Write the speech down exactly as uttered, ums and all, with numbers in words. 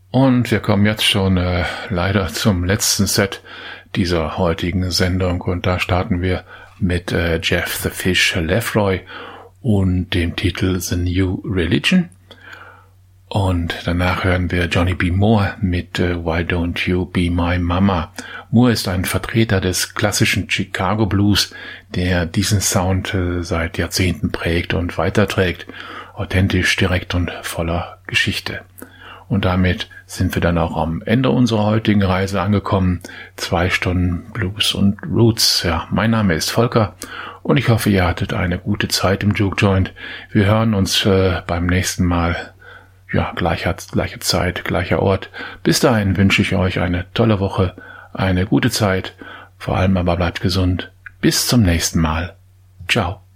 Und wir kommen jetzt schon äh, leider zum letzten Set dieser heutigen Sendung und da starten wir mit äh, Jeff the Fish Lefroy und dem Titel The New Religion. Und danach hören wir Johnny B. Moore mit äh, Why Don't You Be My Mama. Moore ist ein Vertreter des klassischen Chicago Blues, der diesen Sound äh, seit Jahrzehnten prägt und weiterträgt. Authentisch, direkt und voller Geschichte. Und damit sind wir dann auch am Ende unserer heutigen Reise angekommen. Zwei Stunden Blues und Roots. Ja, mein Name ist Volker und ich hoffe, ihr hattet eine gute Zeit im Juke Joint. Wir hören uns äh, beim nächsten Mal. Ja, gleicher, gleiche Zeit, gleicher Ort. Bis dahin wünsche ich euch eine tolle Woche, eine gute Zeit. Vor allem aber bleibt gesund. Bis zum nächsten Mal. Ciao.